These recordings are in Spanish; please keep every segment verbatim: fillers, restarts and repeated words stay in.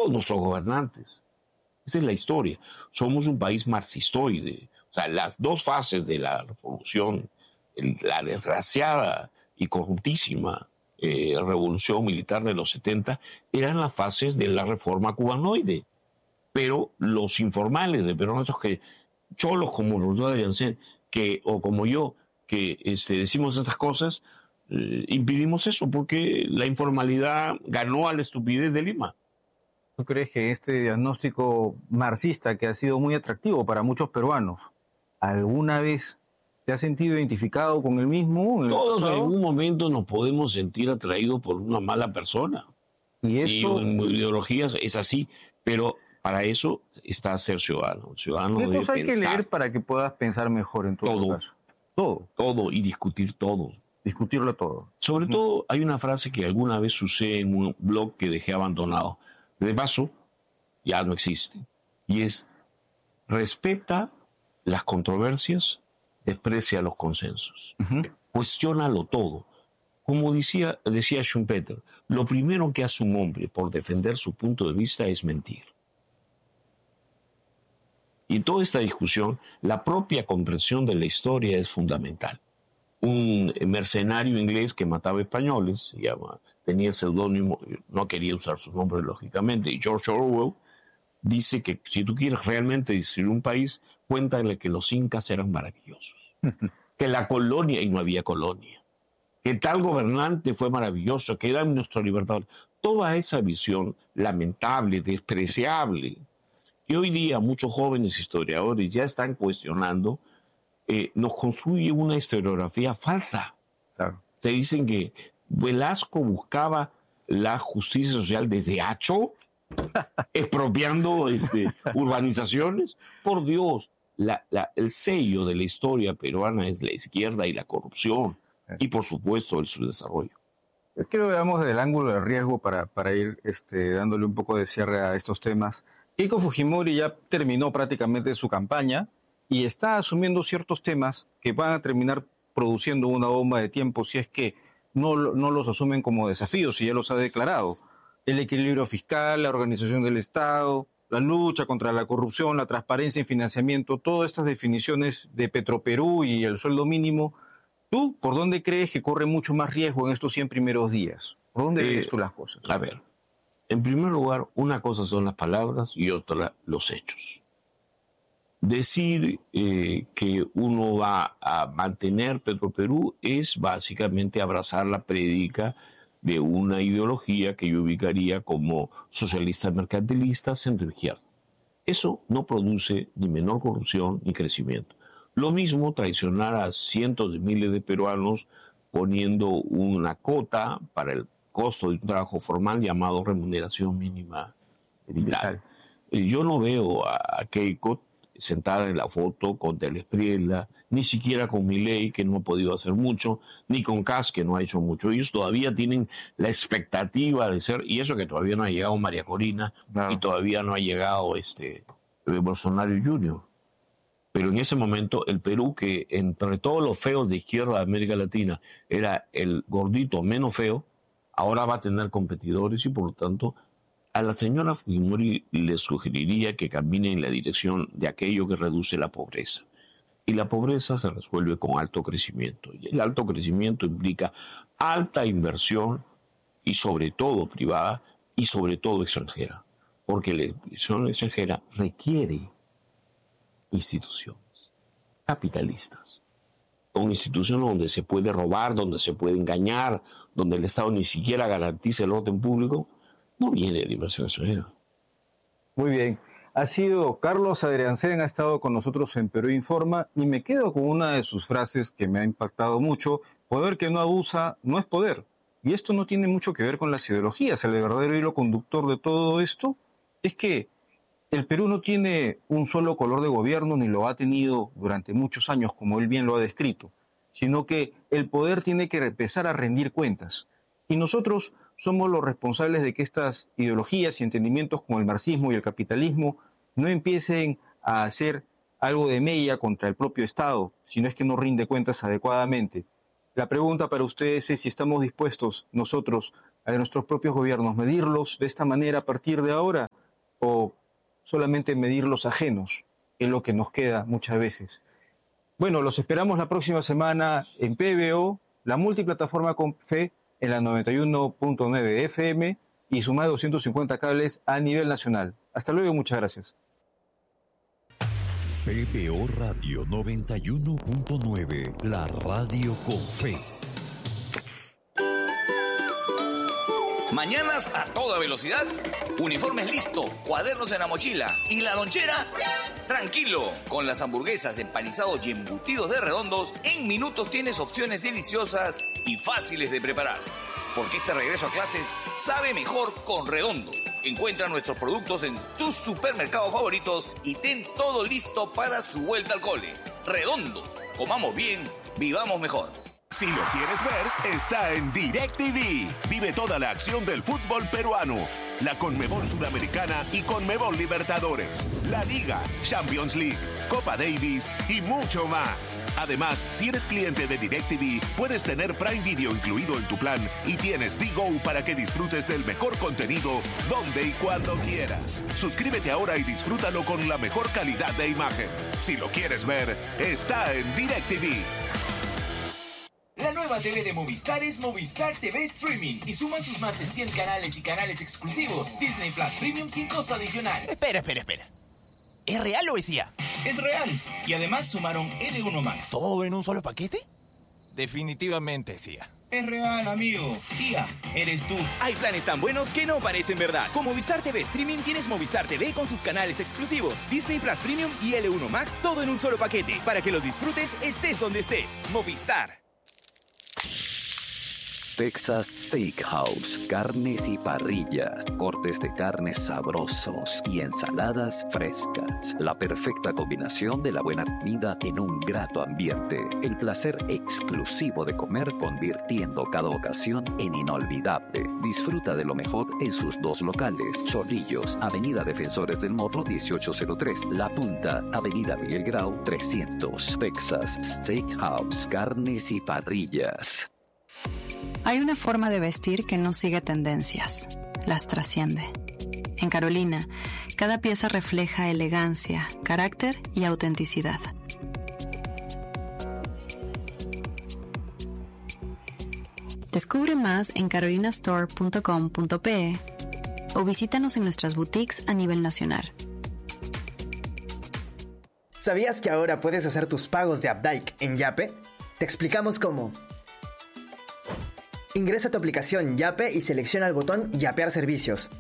todos nuestros gobernantes. Esa es la historia. Somos un país marxistoide. O sea, las dos fases de la revolución, el, la desgraciada y corruptísima eh, revolución militar de los setenta, eran las fases de la reforma cubanoide. Pero los informales de Perón, estos que cholos como los de Janssen, que o como yo, que este, decimos estas cosas, eh, impidimos eso porque la informalidad ganó a la estupidez de Lima. ¿Tú crees que este diagnóstico marxista, que ha sido muy atractivo para muchos peruanos, alguna vez te has sentido identificado con el mismo? En Todos el en algún momento nos podemos sentir atraídos por una mala persona. Y esto... Y en ideologías es así, pero para eso está ser ciudadano. El ciudadano ¿Qué debe cosa hay que pensar leer para que puedas pensar mejor en todo todo, caso? Todo. Todo y discutir todo. Discutirlo todo. Sobre Uh-huh. todo hay una frase que alguna vez usé en un blog que dejé abandonado. De paso, ya no existe. Y es, respeta las controversias, desprecia los consensos. Uh-huh. Cuestiónalo todo. Como decía, decía Schumpeter, lo primero que hace un hombre por defender su punto de vista es mentir. Y en toda esta discusión, la propia comprensión de la historia es fundamental. Un mercenario inglés que mataba españoles, se llama, tenía el seudónimo, no quería usar su nombre lógicamente, y George Orwell dice que si tú quieres realmente destruir un país, cuéntale que los incas eran maravillosos, que la colonia, y no había colonia, que tal gobernante fue maravilloso, que era nuestro libertador. Toda esa visión lamentable, despreciable, que hoy día muchos jóvenes historiadores ya están cuestionando, eh, nos construye una historiografía falsa. Claro. Se dicen que Velasco buscaba la justicia social desde Hacho, expropiando este, urbanizaciones. Por Dios, la, la, el sello de la historia peruana es la izquierda y la corrupción, y por supuesto el subdesarrollo. Yo quiero que veamos desde el ángulo de riesgo para, para ir este, dándole un poco de cierre a estos temas. Keiko Fujimori ya terminó prácticamente su campaña y está asumiendo ciertos temas que van a terminar produciendo una bomba de tiempo si es que no, no los asumen como desafíos, si ya los ha declarado. El equilibrio fiscal, la organización del Estado, la lucha contra la corrupción, la transparencia en financiamiento, todas estas definiciones de Petroperú y el sueldo mínimo. ¿Tú por dónde crees que corre mucho más riesgo en estos cien primeros días? ¿Por dónde Eh, ves tú las cosas? A ver, en primer lugar, una cosa son las palabras y otra los hechos. Decir eh, que uno va a mantener Petroperú es básicamente abrazar la prédica de una ideología que yo ubicaría como socialista mercantilista centro-izquierda. Eso no produce ni menor corrupción ni crecimiento. Lo mismo traicionar a cientos de miles de peruanos poniendo una cota para el costo de un trabajo formal llamado remuneración mínima vital. vital. Yo no veo a Keiko sentada en la foto con Telespriela, ni siquiera con Milei, que no ha podido hacer mucho, ni con Kast, que no ha hecho mucho. Ellos todavía tienen la expectativa de ser, y eso que todavía no ha llegado María Corina, claro. Y todavía no ha llegado este Bolsonaro junior Pero en ese momento el Perú, que entre todos los feos de izquierda de América Latina era el gordito menos feo, ahora va a tener competidores y por lo tanto a la señora Fujimori le sugeriría que camine en la dirección de aquello que reduce la pobreza. Y la pobreza se resuelve con alto crecimiento. Y el alto crecimiento implica alta inversión y sobre todo privada y sobre todo extranjera. Porque la inversión extranjera requiere instituciones capitalistas. Con instituciones donde se puede robar, donde se puede engañar, donde el Estado ni siquiera garantiza el orden público, no viene de la inversión extranjera. Muy bien. Ha sido Carlos Adriancén, ha estado con nosotros en Perú Informa y me quedo con una de sus frases que me ha impactado mucho. Poder que no abusa no es poder. Y esto no tiene mucho que ver con las ideologías. El verdadero hilo conductor de todo esto es que el Perú no tiene un solo color de gobierno ni lo ha tenido durante muchos años, como él bien lo ha descrito, sino que el poder tiene que empezar a rendir cuentas. Y nosotros somos los responsables de que estas ideologías y entendimientos como el marxismo y el capitalismo no empiecen a hacer algo de mella contra el propio Estado, si no es que no rinde cuentas adecuadamente. La pregunta para ustedes es si estamos dispuestos nosotros, a nuestros propios gobiernos, medirlos de esta manera a partir de ahora, o solamente medir los ajenos, que es lo que nos queda muchas veces. Bueno, los esperamos la próxima semana en P B O, la multiplataforma con fe en la noventa y uno punto nueve F M y sus más de doscientos cincuenta cables a nivel nacional. Hasta luego, muchas gracias. P B O Radio noventa y uno punto nueve, la radio con fe. Mañanas a toda velocidad, uniformes listo, cuadernos en la mochila y la lonchera. Tranquilo, con las hamburguesas, empanizados y embutidos de Redondos, en minutos tienes opciones deliciosas y fáciles de preparar. Porque este regreso a clases sabe mejor con Redondos. Encuentra nuestros productos en tus supermercados favoritos y ten todo listo para su vuelta al cole. Redondos, comamos bien, vivamos mejor. Si lo quieres ver, está en DirecTV. Vive toda la acción del fútbol peruano, la Conmebol Sudamericana y Conmebol Libertadores, la Liga, Champions League, Copa Davis y mucho más. Además, si eres cliente de DirecTV, puedes tener Prime Video incluido en tu plan y tienes D-Go para que disfrutes del mejor contenido donde y cuando quieras. Suscríbete ahora y disfrútalo con la mejor calidad de imagen. Si lo quieres ver, está en DirecTV. La nueva T V de Movistar es Movistar T V Streaming y suman sus más de cien canales y canales exclusivos. Disney Plus Premium sin costo adicional. Espera, espera, espera. ¿Es real o es I A? Es real. Y además sumaron L uno Max. ¿Todo en un solo paquete? Definitivamente es I A. Es real, amigo. I A, eres tú. Hay planes tan buenos que no parecen verdad. Con Movistar T V Streaming tienes Movistar T V con sus canales exclusivos, Disney Plus Premium y L uno Max, todo en un solo paquete. Para que los disfrutes, estés donde estés. Movistar. Texas Steakhouse, carnes y parrillas, cortes de carnes sabrosos y ensaladas frescas. La perfecta combinación de la buena comida en un grato ambiente. El placer exclusivo de comer convirtiendo cada ocasión en inolvidable. Disfruta de lo mejor en sus dos locales. Chorrillos, Avenida Defensores del Morro dieciocho cero tres. La Punta, Avenida Miguel Grau trescientos. Texas Steakhouse, carnes y parrillas. Hay una forma de vestir que no sigue tendencias, las trasciende. En Carolina, cada pieza refleja elegancia, carácter y autenticidad. Descubre más en carolina store punto com punto pe o visítanos en nuestras boutiques a nivel nacional. ¿Sabías que ahora puedes hacer tus pagos de Updike en Yape? Te explicamos cómo. Ingresa a tu aplicación Yape y selecciona el botón Yapear servicios.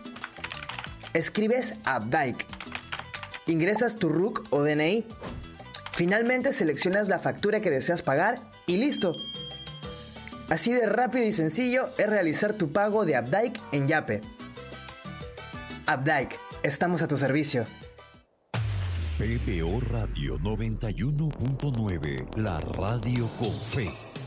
Escribes Updike. Ingresas tu R U C o D N I. Finalmente seleccionas la factura que deseas pagar y listo. Así de rápido y sencillo es realizar tu pago de Updike en Yape. Updike, estamos a tu servicio. P B O Radio noventa y uno punto nueve, la radio con fe.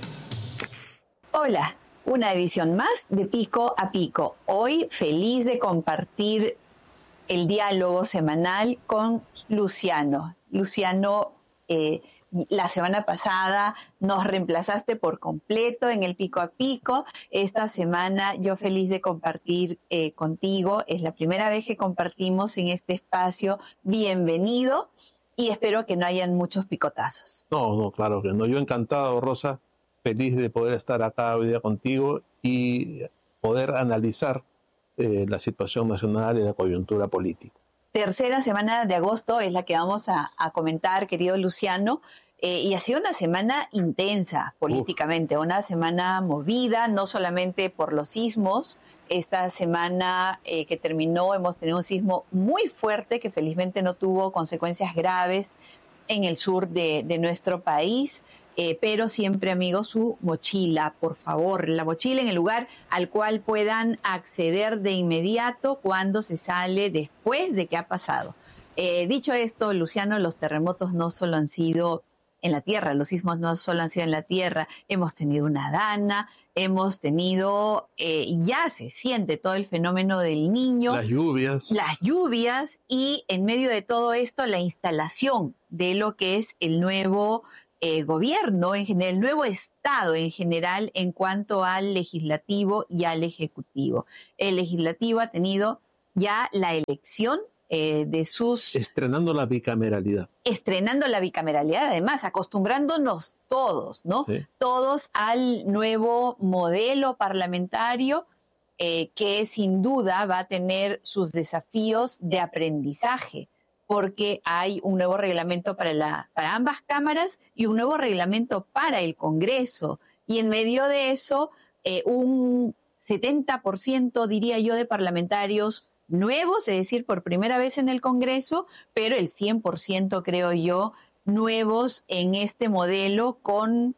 Hola, una edición más de Pico a Pico. Hoy feliz de compartir el diálogo semanal con Luciano. Luciano, eh, la semana pasada nos reemplazaste por completo en el Pico a Pico. Esta semana yo feliz de compartir eh, contigo. Es la primera vez que compartimos en este espacio. Bienvenido y espero que no hayan muchos picotazos. No, no, claro que no. Yo encantado, Rosa. Feliz de poder estar acá hoy día contigo y poder analizar eh, la situación nacional y la coyuntura política. Tercera semana de agosto es la que vamos a, a comentar, querido Luciano, eh, y ha sido una semana intensa políticamente, Uf. una semana movida, no solamente por los sismos. Esta semana eh, que terminó hemos tenido un sismo muy fuerte que felizmente no tuvo consecuencias graves en el sur de, de nuestro país. Eh, pero siempre, amigos, su mochila, por favor, la mochila en el lugar al cual puedan acceder de inmediato cuando se sale después de que ha pasado. Eh, dicho esto, Luciano, los terremotos no solo han sido en la tierra, los sismos no solo han sido en la tierra, hemos tenido una dana, hemos tenido, eh, ya se siente todo el fenómeno del Niño. Las lluvias. Las lluvias y en medio de todo esto la instalación de lo que es el nuevo Eh, gobierno, en general, el nuevo Estado en general en cuanto al legislativo y al ejecutivo. El legislativo ha tenido ya la elección eh, de sus... Estrenando la bicameralidad. Estrenando la bicameralidad, además, acostumbrándonos todos, ¿no? Sí. Todos al nuevo modelo parlamentario eh, que sin duda va a tener sus desafíos de aprendizaje, porque hay un nuevo reglamento para, la, para ambas cámaras y un nuevo reglamento para el Congreso. Y en medio de eso, eh, un setenta por ciento, diría yo, de parlamentarios nuevos, es decir, por primera vez en el Congreso, pero el cien por ciento, creo yo, nuevos en este modelo con...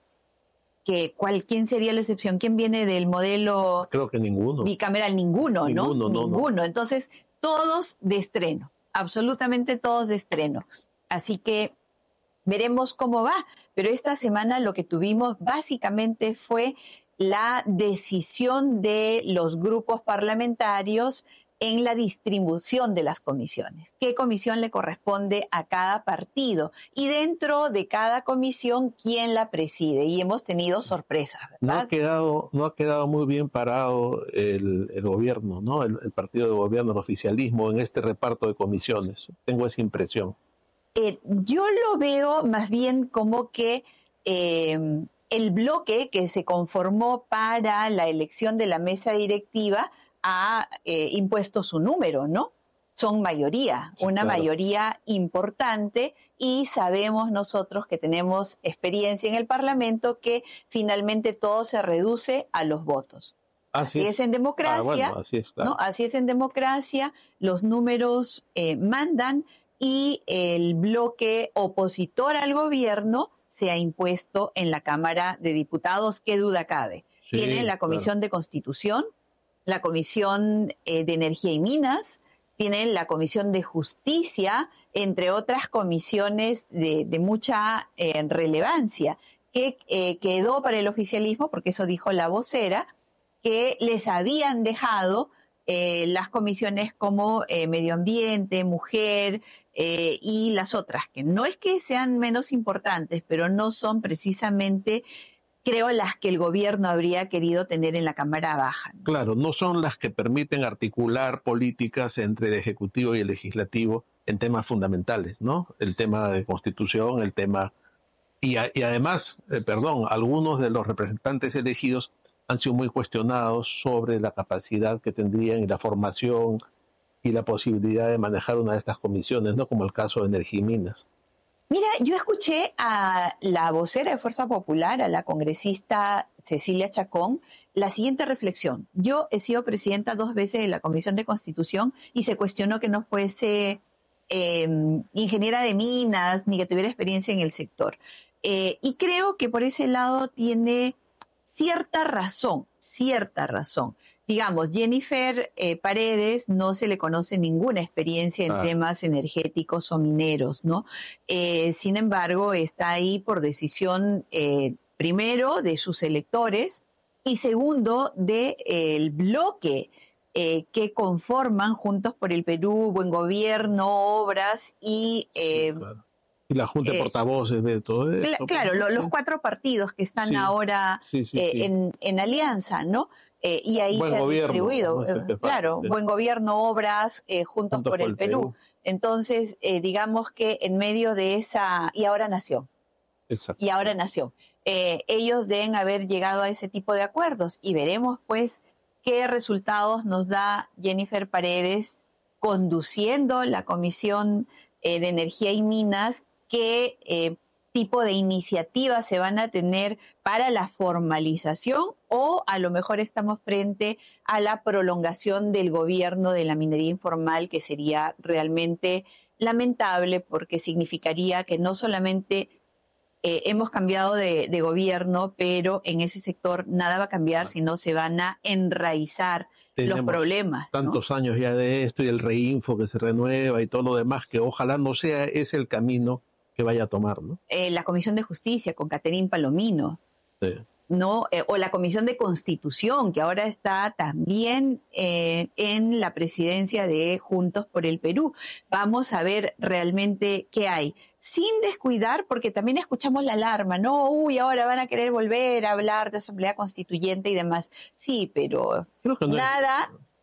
que ¿cuál, ¿Quién sería la excepción? ¿Quién viene del modelo Creo que ninguno. bicameral? Ninguno, ¿no? Ninguno, no, Ninguno. No. Entonces, todos de estreno, absolutamente todos de estreno. Así que veremos cómo va. Pero esta semana lo que tuvimos básicamente fue la decisión de los grupos parlamentarios en la distribución de las comisiones. ¿Qué comisión le corresponde a cada partido? Y dentro de cada comisión, ¿quién la preside? Y hemos tenido sorpresas, ¿verdad? No ha quedado, no ha quedado muy bien parado el, el gobierno, ¿no? El, el partido de gobierno, el oficialismo, en este reparto de comisiones. Tengo esa impresión. Eh, yo lo veo más bien como que eh, el bloque que se conformó para la elección de la mesa directiva ha eh, impuesto su número, ¿no? Son mayoría, sí, una claro. mayoría importante, y sabemos nosotros que tenemos experiencia en el Parlamento que finalmente todo se reduce a los votos. Así, así es en democracia, ah, bueno, así, es, claro. ¿no? Así es en democracia, los números eh, mandan y el bloque opositor al gobierno se ha impuesto en la Cámara de Diputados, qué duda cabe. Sí, tienen la Comisión claro. de Constitución, la Comisión eh, de Energía y Minas, tienen la Comisión de Justicia, entre otras comisiones de, de mucha eh, relevancia, que eh, quedó para el oficialismo, porque eso dijo la vocera, que les habían dejado eh, las comisiones como eh, Medio Ambiente, Mujer eh, y las otras, que no es que sean menos importantes, pero no son precisamente... creo las que el gobierno habría querido tener en la Cámara Baja. Claro, no son las que permiten articular políticas entre el Ejecutivo y el Legislativo en temas fundamentales, ¿no? El tema de Constitución, el tema... Y, a, y además, eh, perdón, algunos de los representantes elegidos han sido muy cuestionados sobre la capacidad que tendrían y la formación y la posibilidad de manejar una de estas comisiones, ¿no? Como el caso de Energía y Minas. Mira, yo escuché a la vocera de Fuerza Popular, a la congresista Cecilia Chacón, la siguiente reflexión. Yo he sido presidenta dos veces de la Comisión de Constitución y se cuestionó que no fuese eh, ingeniera de minas ni que tuviera experiencia en el sector. Eh, y creo que por ese lado tiene cierta razón, cierta razón. Digamos, Jennifer eh, Paredes no se le conoce ninguna experiencia en ah. temas energéticos o mineros, ¿no? Eh, sin embargo, está ahí por decisión, eh, primero, de sus electores y segundo, del de, bloque eh, que conforman Juntos por el Perú, Buen Gobierno, Obras y... Eh, sí, claro. Y la Junta de eh, Portavoces de todo eso. Cl- claro, lo, los cuatro partidos que están sí, ahora sí, sí, eh, sí. En, en alianza, ¿no? Eh, y ahí buen se ha distribuido, ¿no? eh, claro, sí. Buen Gobierno, Obras, eh, Juntos, Juntos por el, el Perú. Perú. Entonces, eh, digamos que en medio de esa... Y ahora Nación. Exacto. Y ahora Nación. Eh, ellos deben haber llegado a ese tipo de acuerdos y veremos, pues, qué resultados nos da Jennifer Paredes conduciendo la Comisión eh, de Energía y Minas, qué eh, tipo de iniciativas se van a tener para la formalización, o a lo mejor estamos frente a la prolongación del gobierno de la minería informal, que sería realmente lamentable porque significaría que no solamente eh, hemos cambiado de, de gobierno, pero en ese sector nada va a cambiar, sino se van a enraizar Tenemos los problemas. Tantos ¿no? años ya de esto y el reinfo que se renueva y todo lo demás, que ojalá no sea ese el camino que vaya a tomar, ¿no? Eh, la Comisión de Justicia con Caterín Palomino, sí. ¿no? Eh, o la Comisión de Constitución, que ahora está también eh, en la presidencia de Juntos por el Perú. Vamos a ver realmente qué hay. Sin descuidar, porque también escuchamos la alarma, ¿no? Uy, ahora van a querer volver a hablar de asamblea constituyente y demás. Sí, pero Creo que no nada... Es...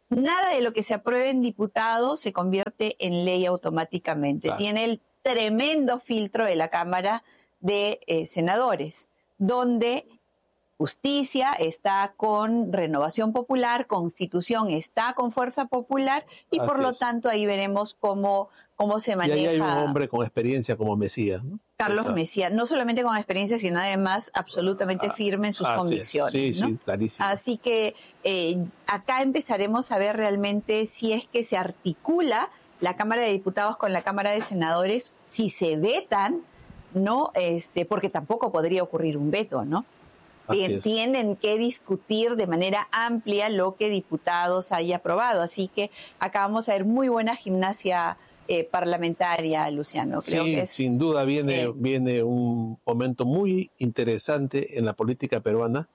nada de lo que se apruebe en diputados se convierte en ley automáticamente. Claro. Tiene el tremendo filtro de la Cámara de eh, Senadores, donde Justicia está con Renovación Popular, Constitución está con Fuerza Popular y Así por lo es. tanto ahí veremos cómo, cómo se maneja. Y ahí hay un hombre con experiencia como Mesías, ¿no? Carlos Mesías, no solamente con experiencia, sino además absolutamente firme en sus Así convicciones. Es. Sí, ¿no? sí, clarísimo. Así que eh, acá empezaremos a ver realmente si es que se articula la Cámara de Diputados con la Cámara de Senadores, si se vetan, ¿no? Este, porque tampoco podría ocurrir un veto, ¿no? Tienen que discutir de manera amplia lo que diputados haya aprobado. Así que acá vamos a ver muy buena gimnasia eh, parlamentaria, Luciano. Creo sí, que es, sin duda viene, eh, viene un momento muy interesante en la política peruana,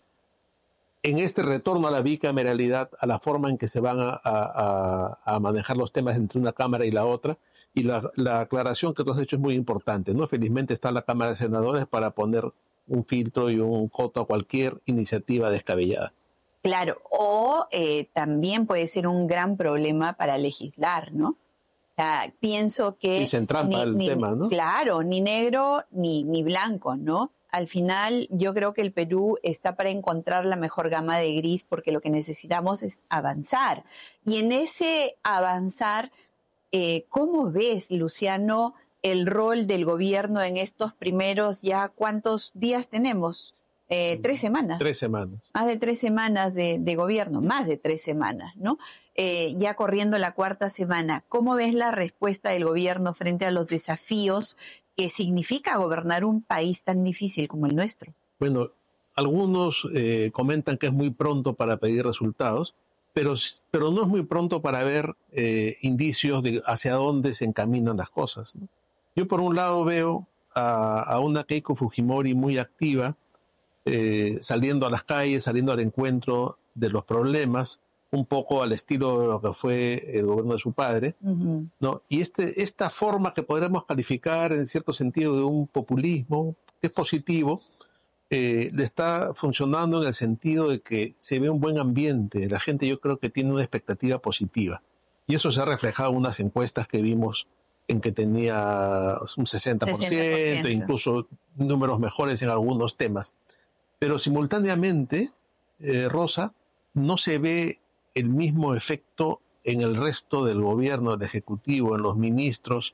en este retorno a la bicameralidad, a la forma en que se van a, a, a manejar los temas entre una Cámara y la otra. Y la, la aclaración que tú has hecho es muy importante, ¿no? Felizmente está la Cámara de Senadores para poner un filtro y un coto a cualquier iniciativa descabellada. Claro, o eh, también puede ser un gran problema para legislar, ¿no? O sea, pienso que... Si se entrampa ni, el ni, tema, ¿no? Claro, ni negro ni, ni blanco, ¿no? Al final yo creo que el Perú está para encontrar la mejor gama de gris porque lo que necesitamos es avanzar. Y en ese avanzar, eh, ¿cómo ves, Luciano, el rol del gobierno en estos primeros ya cuántos días tenemos? Eh, tres semanas. Tres semanas. Más de tres semanas de, de gobierno, más de tres semanas, ¿no? Eh, ya corriendo la cuarta semana. ¿Cómo ves la respuesta del gobierno frente a los desafíos que significa gobernar un país tan difícil como el nuestro? Bueno, algunos eh, comentan que es muy pronto para pedir resultados, pero, pero no es muy pronto para ver eh, indicios de hacia dónde se encaminan las cosas, ¿no? Yo por un lado veo a, a una Keiko Fujimori muy activa, eh, saliendo a las calles, saliendo al encuentro de los problemas, un poco al estilo de lo que fue el gobierno de su padre, uh-huh. ¿no? Y este, esta forma que podremos calificar en cierto sentido de un populismo, que es positivo, eh, le está funcionando en el sentido de que se ve un buen ambiente, la gente yo creo que tiene una expectativa positiva. Y eso se ha reflejado en unas encuestas que vimos en que tenía un sesenta por ciento, sesenta por ciento, incluso números mejores en algunos temas. Pero simultáneamente, eh, Rosa, no se ve el mismo efecto en el resto del gobierno, del Ejecutivo, en los ministros,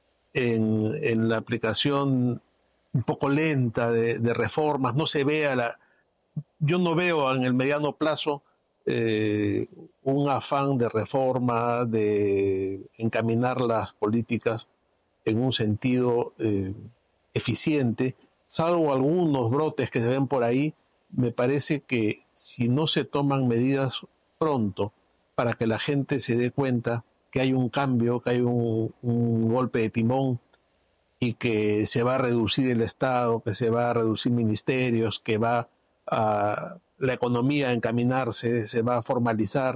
en, en la aplicación un poco lenta de, de reformas. No se ve a la... Yo no veo en el mediano plazo Eh, un afán de reforma, de encaminar las políticas en un sentido eh, eficiente, salvo algunos brotes que se ven por ahí. Me parece que si no se toman medidas pronto para que la gente se dé cuenta que hay un cambio, que hay un, un golpe de timón y que se va a reducir el Estado, que se va a reducir ministerios, que va a la economía a encaminarse, se va a formalizar,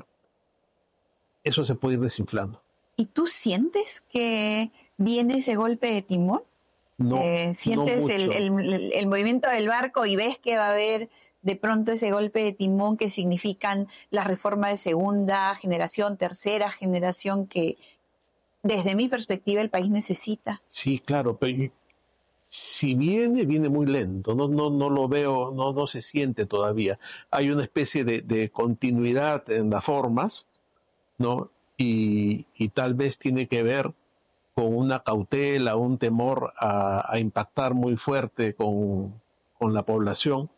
eso se puede ir desinflando. ¿Y tú sientes que viene ese golpe de timón? No, eh, ¿Sientes no el, el, el movimiento del barco y ves que va a haber de pronto ese golpe de timón que significan la reforma de segunda generación, tercera generación que desde mi perspectiva el país necesita? Sí, claro, pero si viene, viene muy lento, no, no, no lo veo, no, no se siente todavía. Hay una especie de, de continuidad en las formas, ¿no? Y, y tal vez tiene que ver con una cautela, un temor a, a impactar muy fuerte con, con la población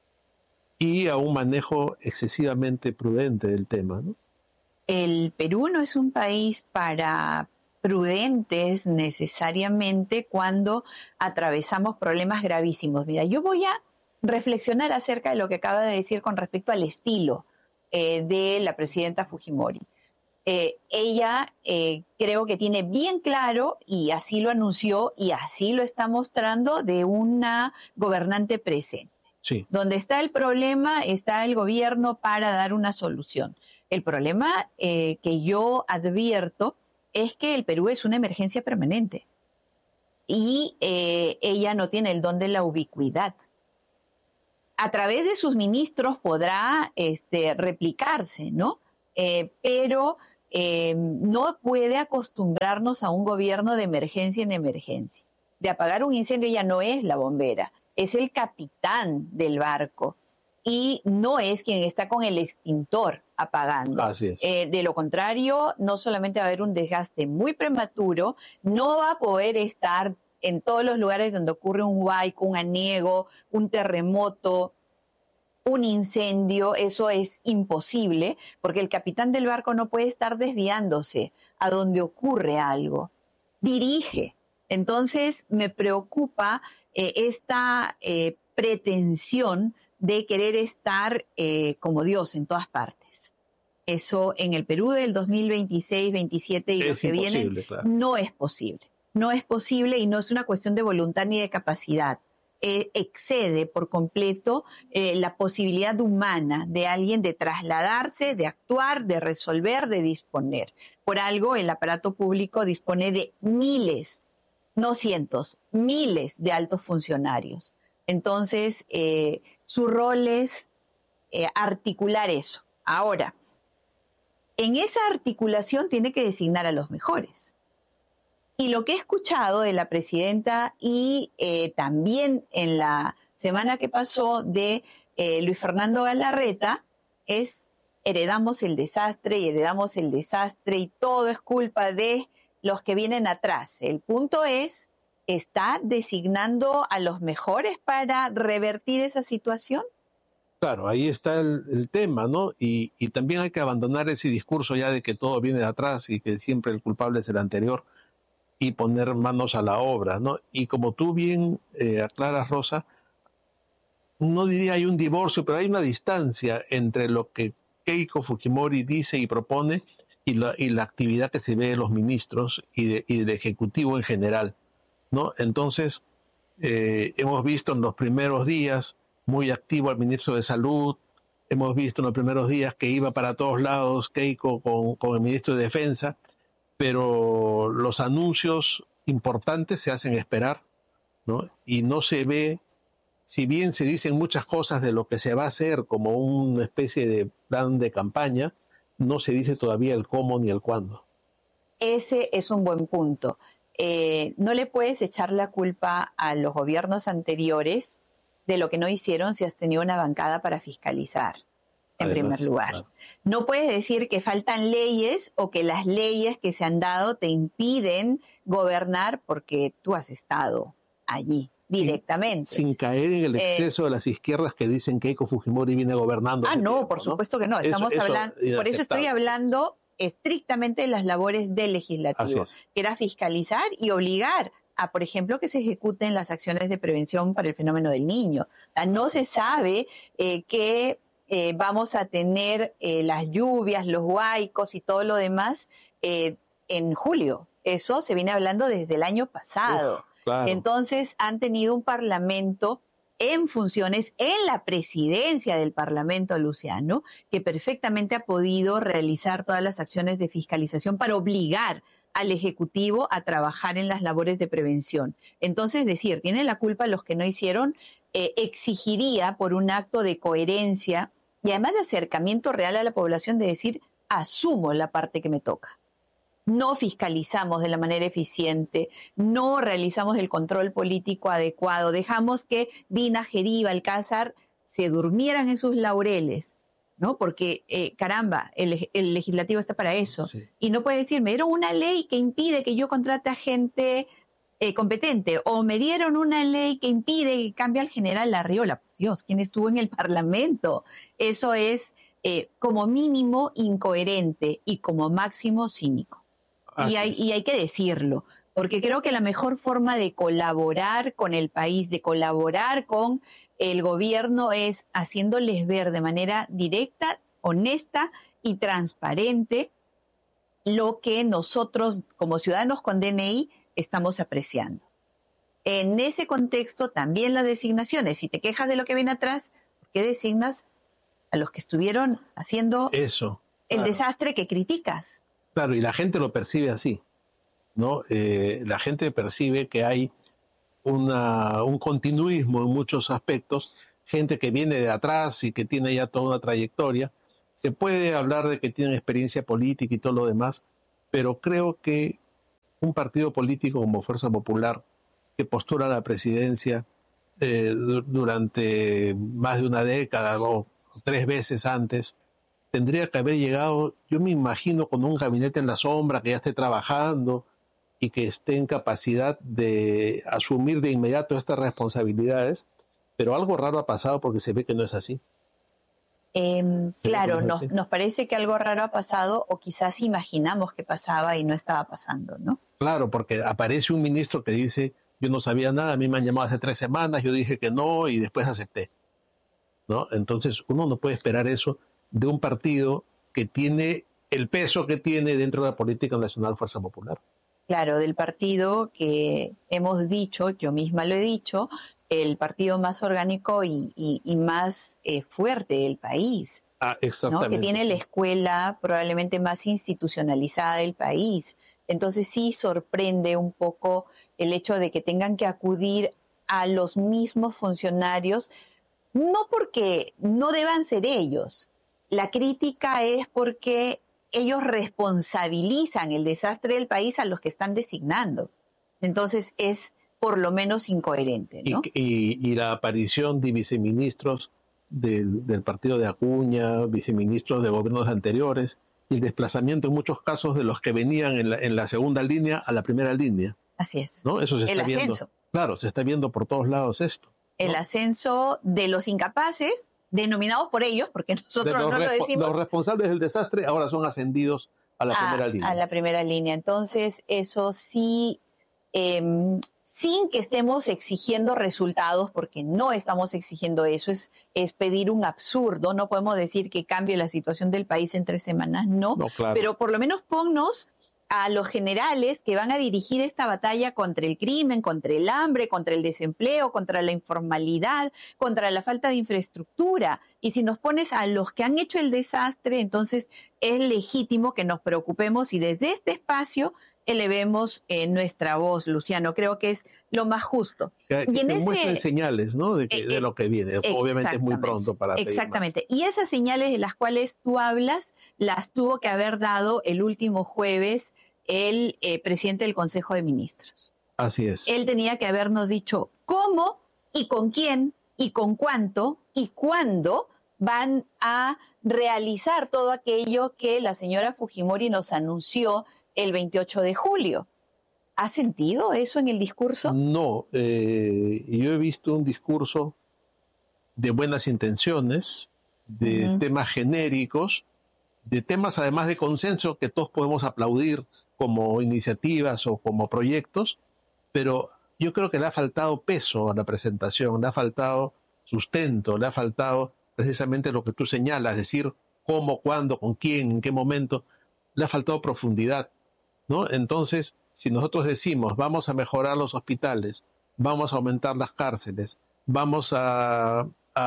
y a un manejo excesivamente prudente del tema, ¿no? El Perú no es un país para prudentes necesariamente cuando atravesamos problemas gravísimos. Mira, yo voy a reflexionar acerca de lo que acaba de decir con respecto al estilo eh, de la presidenta Fujimori. Eh, ella eh, creo que tiene bien claro, y así lo anunció y así lo está mostrando, de una gobernante presente. Sí. Donde está el problema, está el gobierno para dar una solución. El problema eh, que yo advierto es que el Perú es una emergencia permanente y eh, ella no tiene el don de la ubicuidad. A través de sus ministros podrá este, replicarse, ¿no? eh, pero eh, no puede acostumbrarnos a un gobierno de emergencia en emergencia. De apagar un incendio ya no es la bombera, es el capitán del barco y no es quien está con el extintor apagando. Así es. Eh, de lo contrario, no solamente va a haber un desgaste muy prematuro, no va a poder estar en todos los lugares donde ocurre un huaico, un aniego, un terremoto, un incendio. Eso es imposible porque el capitán del barco no puede estar desviándose a donde ocurre algo. Dirige. Entonces me preocupa eh, esta eh, pretensión de querer estar eh, como Dios en todas partes. Eso en el Perú del dos mil veintiséis, veintisiete y los que vienen claro. no es posible. No es posible y no es una cuestión de voluntad ni de capacidad. Eh, excede por completo eh, la posibilidad humana de alguien de trasladarse, de actuar, de resolver, de disponer. Por algo el aparato público dispone de miles, no cientos, miles de altos funcionarios. Entonces, eh, su rol es eh, articular eso. Ahora, en esa articulación tiene que designar a los mejores. Y lo que he escuchado de la presidenta y eh, también en la semana que pasó de eh, Luis Fernando Galarreta es heredamos el desastre y heredamos el desastre y todo es culpa de los que vienen atrás. El punto es, ¿está designando a los mejores para revertir esa situación? Claro, ahí está el, el tema, ¿no? Y, y también hay que abandonar ese discurso ya de que todo viene de atrás y que siempre el culpable es el anterior y poner manos a la obra, ¿no? Y como tú bien eh, aclaras, Rosa, no diría hay un divorcio, pero hay una distancia entre lo que Keiko Fujimori dice y propone y la, y la actividad que se ve de los ministros y, de, y del Ejecutivo en general, ¿no? Entonces, eh, hemos visto en los primeros días muy activo al ministro de Salud, hemos visto en los primeros días que iba para todos lados Keiko con, con el ministro de Defensa, pero los anuncios importantes se hacen esperar, ¿no? Y no se ve, si bien se dicen muchas cosas de lo que se va a hacer como una especie de plan de campaña, no se dice todavía el cómo ni el cuándo. Ese es un buen punto. Eh, no le puedes echar la culpa a los gobiernos anteriores de lo que no hicieron si has tenido una bancada para fiscalizar, en Además, primer lugar. Claro. No puedes decir que faltan leyes o que las leyes que se han dado te impiden gobernar porque tú has estado allí directamente. Sin, sin caer en el exceso eh, de las izquierdas que dicen que Keiko Fujimori viene gobernando. Ah, no, tiempo, por supuesto ¿no? que no. Estamos eso, hablando, eso por eso estoy hablando estrictamente de las labores del legislativo, que era fiscalizar y obligar a, por ejemplo, que se ejecuten las acciones de prevención para el fenómeno del niño. O sea, no se sabe eh, que eh, vamos a tener eh, las lluvias, los huaicos y todo lo demás eh, en julio. Eso se viene hablando desde el año pasado. Uf, claro. Entonces, han tenido un parlamento en funciones, en la presidencia del Parlamento, Luciano, que perfectamente ha podido realizar todas las acciones de fiscalización para obligar al Ejecutivo a trabajar en las labores de prevención. Entonces, decir, tienen la culpa los que no hicieron, eh, exigiría por un acto de coherencia y además de acercamiento real a la población de decir, asumo la parte que me toca. No fiscalizamos de la manera eficiente, no realizamos el control político adecuado, dejamos que Dina, Geri y Balcázar se durmieran en sus laureles, ¿no? Porque, eh, caramba, el, el legislativo está para eso. Sí. Y no puede decir, me dieron una ley que impide que yo contrate a gente eh, competente, o me dieron una ley que impide que cambie al general Larriola. Dios, ¿quién estuvo en el Parlamento? Eso es, eh, como mínimo, incoherente y como máximo cínico. Y hay, y hay que decirlo, porque creo que la mejor forma de colaborar con el país, de colaborar con el gobierno es haciéndoles ver de manera directa, honesta y transparente lo que nosotros como ciudadanos con D N I estamos apreciando. En ese contexto también las designaciones. Si te quejas de lo que viene atrás, ¿por qué designas a los que estuvieron haciendo Eso, el claro. desastre que criticas? Claro, y la gente lo percibe así, ¿no? Eh, la gente percibe que hay una, un continuismo en muchos aspectos, gente que viene de atrás y que tiene ya toda una trayectoria, se puede hablar de que tienen experiencia política y todo lo demás, pero creo que un partido político como Fuerza Popular, que postula la presidencia eh, durante más de una década o tres veces antes, tendría que haber llegado, yo me imagino, con un gabinete en la sombra que ya esté trabajando y que esté en capacidad de asumir de inmediato estas responsabilidades, pero algo raro ha pasado porque se ve que no es así. Eh, Sí, claro, pues, nos, sí. nos parece que algo raro ha pasado o quizás imaginamos que pasaba y no estaba pasando, ¿no? Claro, porque aparece un ministro que dice, yo no sabía nada, a mí me han llamado hace tres semanas, yo dije que no y después acepté, ¿no? Entonces uno no puede esperar eso de un partido que tiene el peso que tiene dentro de la política nacional Fuerza Popular. Claro, del partido que hemos dicho, yo misma lo he dicho, el partido más orgánico y, y, y más eh, fuerte del país, Ah, ¿no? exactamente. Que tiene la escuela probablemente más institucionalizada del país. Entonces sí sorprende un poco el hecho de que tengan que acudir a los mismos funcionarios, no porque no deban ser ellos. La crítica es porque ellos responsabilizan el desastre del país a los que están designando. Entonces es por lo menos incoherente, ¿no? Y, y, y la aparición de viceministros del, del partido de Acuña, viceministros de gobiernos anteriores, y el desplazamiento en muchos casos de los que venían en la, en la segunda línea a la primera línea, Así es. ¿no? Eso se El está viendo. ascenso. Claro, se está viendo por todos lados esto. El ascenso de los incapaces, denominados por ellos, porque nosotros De los, no lo respo- decimos, los responsables del desastre ahora son ascendidos a la a, primera línea. a la primera línea. Entonces, eso sí, eh, sin que estemos exigiendo resultados, porque no estamos exigiendo eso, es, es pedir un absurdo. No podemos decir que cambie la situación del país en tres semanas, no. No, claro. Pero por lo menos ponnos a los generales que van a dirigir esta batalla contra el crimen, contra el hambre, contra el desempleo, contra la informalidad, contra la falta de infraestructura. Y si nos pones a los que han hecho el desastre, entonces es legítimo que nos preocupemos y desde este espacio elevemos eh, nuestra voz, Luciano. Creo que es lo más justo. Que, Y en que ese- muestren señales, ¿no? De, que, Eh, de lo que viene. Obviamente es muy exactamente. pronto para pedir más. Exactamente. Y esas señales de las cuales tú hablas, las tuvo que haber dado el último jueves el eh, presidente del Consejo de Ministros. Así es. Él tenía que habernos dicho cómo y con quién y con cuánto y cuándo van a realizar todo aquello que la señora Fujimori nos anunció el veintiocho de julio. ¿Ha sentido eso en el discurso? No, eh, yo he visto un discurso de buenas intenciones, de Ujú. temas genéricos, de temas además de consenso que todos podemos aplaudir como iniciativas o como proyectos, pero yo creo que le ha faltado peso a la presentación, le ha faltado sustento, le ha faltado precisamente lo que tú señalas, decir cómo, cuándo, con quién, en qué momento, le ha faltado profundidad, ¿no? Entonces, si nosotros decimos vamos a mejorar los hospitales, vamos a aumentar las cárceles, vamos a,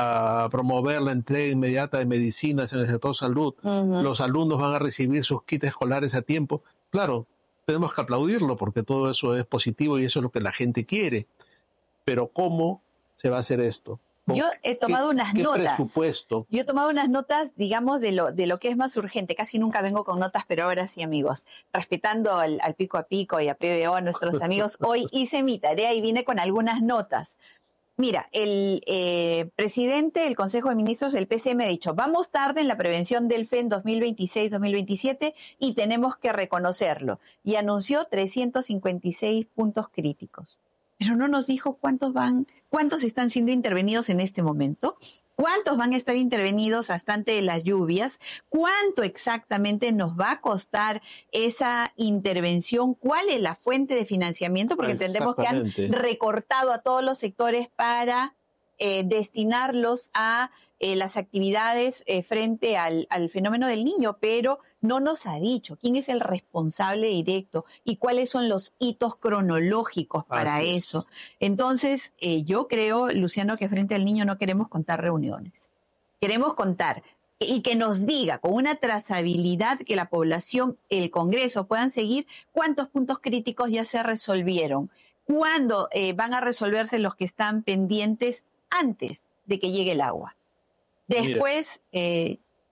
a promover la entrega inmediata de medicinas en el sector salud, Ujú. los alumnos van a recibir sus kits escolares a tiempo, claro, tenemos que aplaudirlo porque todo eso es positivo y eso es lo que la gente quiere. Pero ¿cómo se va a hacer esto? ¿Con Yo he tomado qué- unas qué notas. presupuesto? Yo he tomado unas notas, digamos, de lo, de lo que es más urgente. Casi nunca vengo con notas, pero ahora sí, amigos. Respetando al, al Pico a Pico y a P B O, a nuestros amigos, hoy hice mi tarea y vine con algunas notas. Mira, el eh, presidente del Consejo de Ministros del P C M ha dicho, vamos tarde en la prevención del F E N dos mil veintiséis dos mil veintisiete y tenemos que reconocerlo. Y anunció trescientos cincuenta y seis puntos críticos. Pero no nos dijo cuántos van, cuántos están siendo intervenidos en este momento, cuántos van a estar intervenidos hasta antes de las lluvias, cuánto exactamente nos va a costar esa intervención, cuál es la fuente de financiamiento, porque entendemos que han Exactamente. recortado a todos los sectores para eh, destinarlos a eh, las actividades eh, frente al, al fenómeno del niño, pero no nos ha dicho quién es el responsable directo y cuáles son los hitos cronológicos para Así es. eso. Entonces, eh, yo creo, Luciano, que frente al niño no queremos contar reuniones. Queremos contar y que nos diga con una trazabilidad que la población, el Congreso puedan seguir cuántos puntos críticos ya se resolvieron, cuándo eh, van a resolverse los que están pendientes antes de que llegue el agua. Después, eh,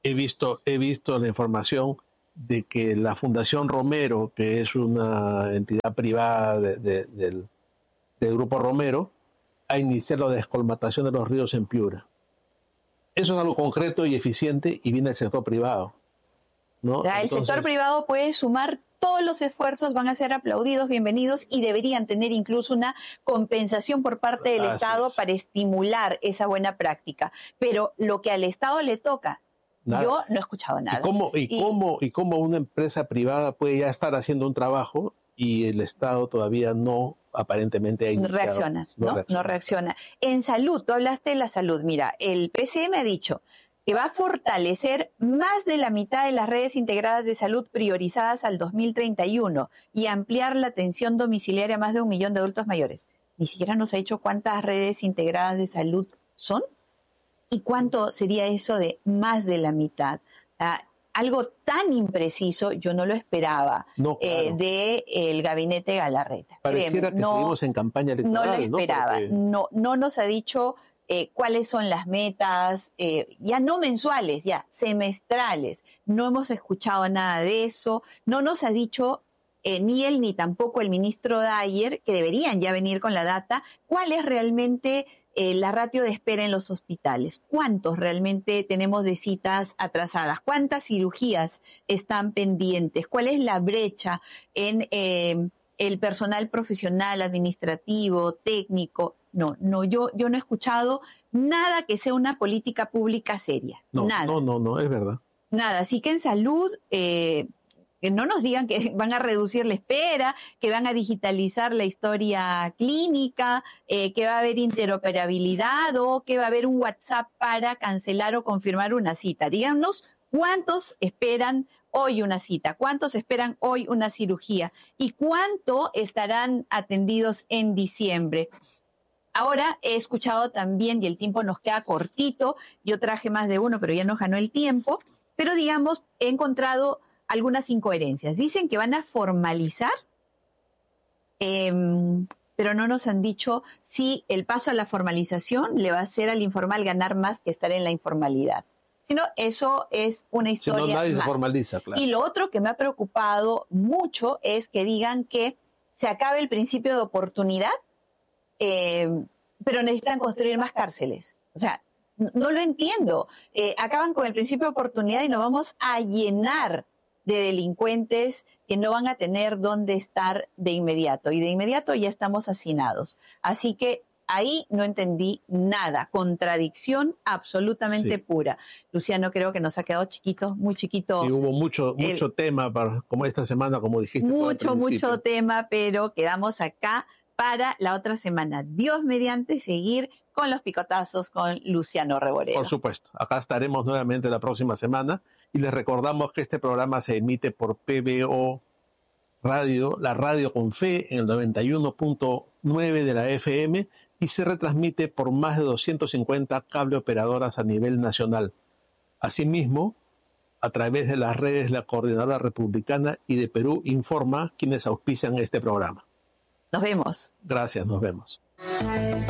he visto, he visto la información de que la Fundación Romero, que es una entidad privada de, de, del, del Grupo Romero, ha iniciado la descolmatación de los ríos en Piura. Eso es algo concreto y eficiente y viene del sector privado, ¿no? El Entonces, sector privado puede sumar todos los esfuerzos, van a ser aplaudidos, bienvenidos y deberían tener incluso una compensación por parte del Así Estado es. para estimular esa buena práctica. Pero lo que al Estado le toca, nada. yo no he escuchado nada. ¿Y cómo, y, Y- cómo, ¿Y cómo una empresa privada puede ya estar haciendo un trabajo y el Estado todavía no, aparentemente, ha No iniciado? reacciona, ¿no? reacciona. No reacciona. En salud, tú hablaste de la salud. Mira, el P C M ha dicho que va a fortalecer más de la mitad de las redes integradas de salud priorizadas al dos mil treinta y uno y ampliar la atención domiciliaria a más de un millón de adultos mayores. Ni siquiera nos ha dicho cuántas redes integradas de salud son y cuánto sería eso de más de la mitad. Ah, algo tan impreciso yo no lo esperaba No, claro. eh, del gabinete Galarreta. Pareciera Créeme, que no- seguimos en campaña no electoral, lo esperaba. Porque- No, no nos ha dicho eh, cuáles son las metas, eh, ya no mensuales, ya semestrales. No hemos escuchado nada de eso. No nos ha dicho eh, ni él ni tampoco el ministro Dyer, que deberían ya venir con la data, cuál es realmente eh, la ratio de espera en los hospitales. ¿Cuántos realmente tenemos de citas atrasadas? ¿Cuántas cirugías están pendientes? ¿Cuál es la brecha en eh, el personal profesional, administrativo, técnico? No, no, yo, yo no he escuchado nada que sea una política pública seria. No, nada. no, no, no, es verdad. Nada, así que en salud, eh, que no nos digan que van a reducir la espera, que van a digitalizar la historia clínica, eh, que va a haber interoperabilidad o que va a haber un WhatsApp para cancelar o confirmar una cita. Díganos cuántos esperan hoy una cita, cuántos esperan hoy una cirugía y cuánto estarán atendidos en diciembre. Ahora he escuchado también, y el tiempo nos queda cortito, yo traje más de uno, pero ya nos ganó el tiempo, pero digamos, he encontrado algunas incoherencias. Dicen que van a formalizar, eh, pero no nos han dicho si el paso a la formalización le va a hacer al informal ganar más que estar en la informalidad. Sino eso es una Si historia no, nadie se más. formaliza, claro. Y lo otro que me ha preocupado mucho es que digan que se acabe el principio de oportunidad, eh, pero necesitan construir más cárceles. O sea, n- no lo entiendo. Eh, acaban con el principio de oportunidad y nos vamos a llenar de delincuentes que no van a tener dónde estar de inmediato. Y de inmediato ya estamos hacinados. Así que ahí no entendí nada. Contradicción absolutamente Sí. pura. Luciano, creo que nos ha quedado chiquito, muy chiquito. Y hubo mucho, el- mucho tema, para, como esta semana, como dijiste. tú al Mucho, principio. mucho tema, pero quedamos acá para la otra semana. Dios mediante seguir con los picotazos con Luciano Reborero. Por supuesto. Acá estaremos nuevamente la próxima semana y les recordamos que este programa se emite por P B O Radio, la radio con fe, en el noventa y uno punto nueve de la F M y se retransmite por más de doscientas cincuenta cable operadoras a nivel nacional. Asimismo, a través de las redes de la Coordinadora Republicana y de Perú Informa, quienes auspician este programa. Nos vemos. Gracias, nos vemos.